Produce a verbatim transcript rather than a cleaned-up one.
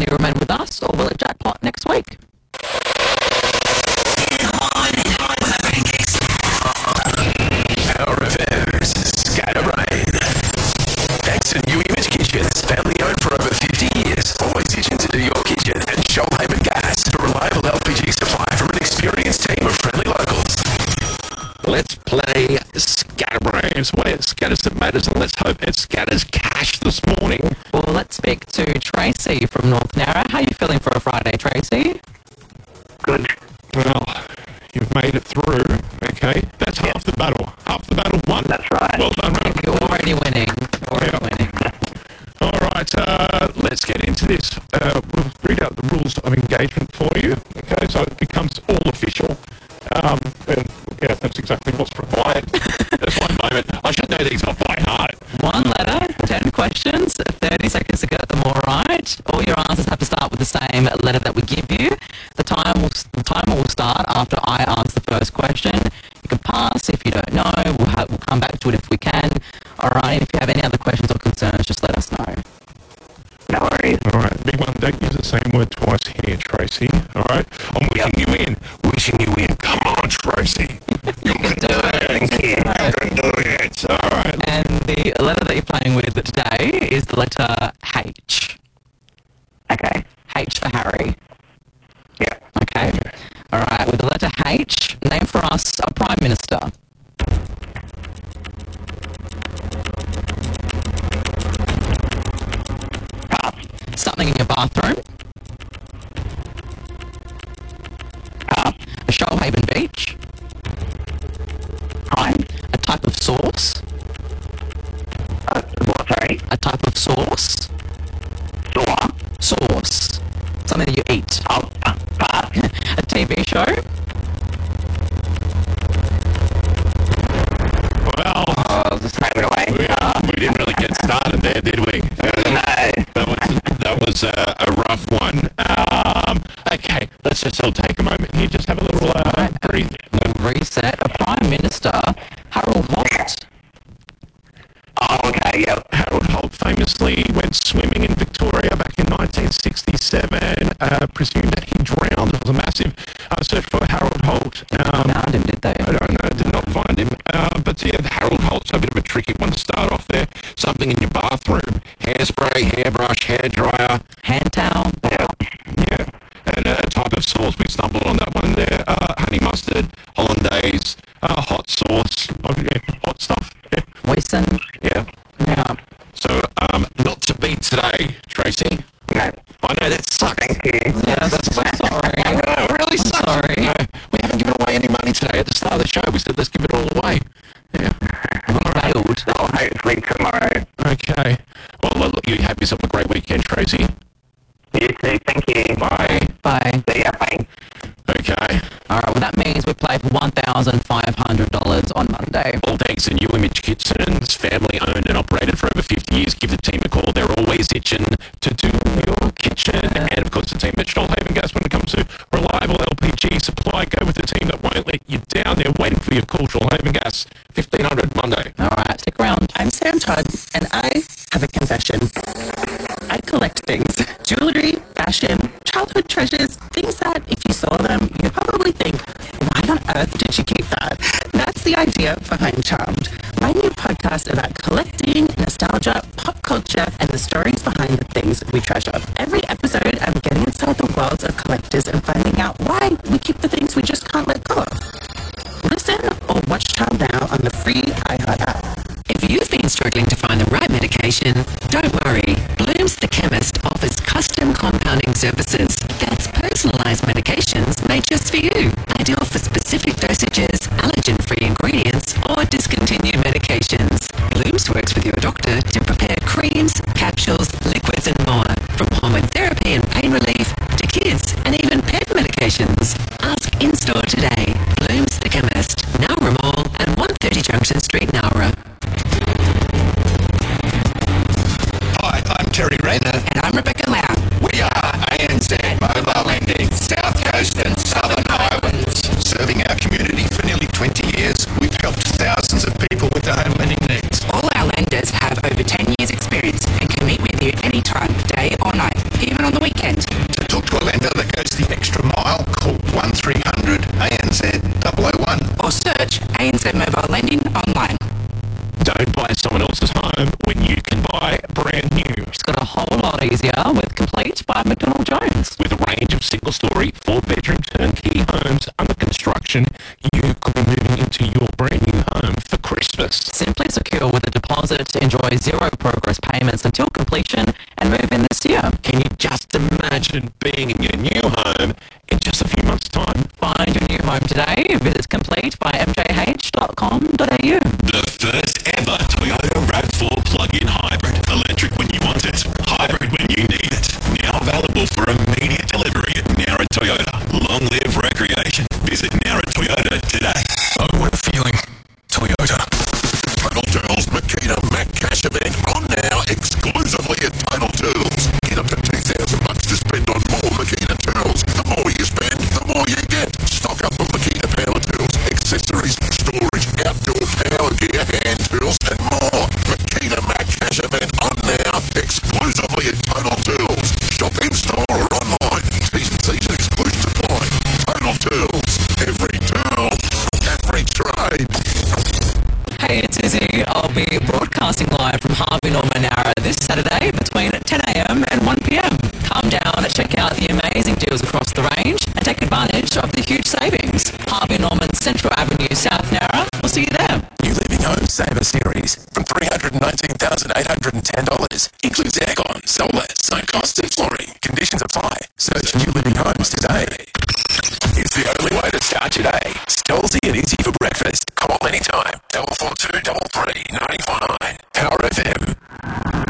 money remain with us, or will it jackpot next week? Power Affairs, Scatterbrain. Thanks to New Image Kitchens, family owned for over fifty years. Always itching to do your kitchen, and Shoalhaven Gas, a reliable L P G supply from an experienced team of friendly locals. Let's play Scatterbrains. Where it scatters that matters, and let's hope it scatters cash this morning. Well, let's speak to Tracy from North Narra. How are you feeling for a Friday, Tracy? Good. Well, you've made it through. Okay, that's yep. half the battle. Half the battle won. That's right. Well done, Ron. You're already winning. Already yep. winning. All right, uh, let's get into this. Uh, we'll read out the rules of engagement for you. Okay, so it becomes all official. Um, and yeah, that's exactly what's required. There's one moment. I should know these off by heart. One letter, ten questions, thirty seconds to get them all right. All your answers have to start with the same letter that we give you. The time will the timer will start after I ask the first question. You can pass if you don't know. We'll have, we'll come back to it if we can. All right. And if you have any other questions or concerns, just let us know. No worries. All right, big one. Don't use the same word twice here, Tracy. All right, I'm wishing you in. Wishing you in. Come on, Tracy. You can do it. You can do it. All right. And the letter that you're playing with today is the letter H. Okay. H for Harry. Yeah. Okay. All right. With the letter H, name for us a Prime Minister. Something in your bathroom. Pass. A Shoalhaven beach. Time. A type of sauce. Uh, what, sorry? A type of sauce. Saw. Sauce. Something that you eat. Oh, uh, pass. A T V show. Well, Oh, just throw it away. we, uh, we didn't really get started there, did we? No. That was, that was uh, a rough one. Um, okay, let's just all take a moment here. Just have a little uh, breathe. Reset. A Prime Minister. Harold Holt. Oh, okay, yep. Harold Holt famously went swimming in Victoria back in nineteen sixty-seven. Uh, presumed that he drowned. It was a massive uh, search for Harold Holt. Um, Found him, did they? I don't know, did not find him. Uh, but yeah, Harold Holt's a bit of a tricky one to start off there. Something in your bathroom. Hairspray, hairbrush, hairdryer. Hand towel. Yeah. And a uh, type of sauce, we stumbled on that one there. Uh, honey mustard, hollandaise, uh, hot sauce, oh, yeah, hot stuff. Yeah. Wesson. Yeah. Yeah. So, um, not to beat today, Tracy. No. I know that sucks. Thank you. Yes, I'm sorry. I know, it really sucks. sorry. No, we haven't given away any money today. At the start of the show, we said let's give it all away. Yeah. We failed. Oh, hopefully tomorrow. Okay. Well, look, you have yourself a great weekend, Tracy. You too, thank you. Bye. Bye. See ya, bye. Okay. All right, well, that means we play for one thousand five hundred dollars on Monday. All thanks to New Image Kitchens, family owned and operated for over fifty years. Give the team a call. They're always itching to do your kitchen. And of course, the team at Shoalhaven Gas, when it comes to reliable L P G supply, go with the team that won't let you down. They're waiting for your call. Shoalhaven Gas, fifteen hundred Monday. All right, stick around. I'm Sam Todd, and I have a confession. I collect things. Jewelry, fashion, childhood treasures, things that, if you saw them, you'd probably think, why on earth did she keep that? That's the idea behind Charmed, my new podcast about collecting, nostalgia, pop culture, and the stories behind the things we treasure. Every episode, I'm getting inside the worlds of collectors and finding out why we keep the things we just can't let go of. Listen or watch Charmed now on the free iHeart app. If you've been struggling to find the right medication, don't worry. Blooms the Chemist offers custom compounding services. That's personalised medications made just for you. Ideal for specific dosages, allergen-free ingredients, or discontinued medications. Blooms works with your doctor to prepare creams, capsules, liquids, and more. From hormone therapy and pain relief to kids and even pet medications. Ask in-store today. Blooms the Chemist, Nowra Mall and one thirty Junction Street, Nowra. Hi, I'm Terry Rayner. And I'm Rebecca Lau. We are A N Z Mobile Lending, South Coast and Southern Highlands. Serving our community for nearly twenty years, we've helped thousands of people with their home lending needs. All our lenders have over ten years experience and can meet with you anytime, day or night, even on the weekend. brand new. It's got a whole lot easier with Complete by McDonald Jones. With a range of single-story, four-bedroom turnkey homes under construction, you could be moving into your brand new home for Christmas. Simply secure with a deposit, enjoy zero progress payments until completion, and move in this year. Can you just imagine being in your new home in just a few months' time? Find your new home today. Visit complete by m j h dot com dot a u. The first ever Toyota RAV four plug-in hybrid. Electric when you want it, hybrid when you need it. Now available for immediate delivery at Nara Toyota. Long live recreation. Visit Nara Toyota today. Oh, what a feeling. Toyota. Title Tools Makita Mac Cash event on now exclusively at Title Tools. Get up to two thousand bucks to spend on more Makita tools. The more you spend, the more you get. Stock up on Makita power tools, accessories, storage, outdoor power gear, hand tools, and more. Makita Mac Cash event on now exclusively at Title Tools. Shop in store or online. T's and C's and exclusions apply. Title Tools. Every tool, every trade. Hey, it's Izzy. I'll be broadcasting live from Harvey Norman Nara this Saturday between ten a m and one p m. Come down and check out the amazing deals across the range and take advantage of the huge savings. Harvey Norman Central Avenue, South Nara. We'll see you there. New Living Home Saver Series from three hundred nineteen thousand eight hundred ten dollars. Includes aircon, solar, sunk costs and flooring. Conditions apply. Search New Living Homes today. It's the only way to start your day. Stolzy and easy for breakfast. Call anytime. double four two double three nine four nine. Power F M.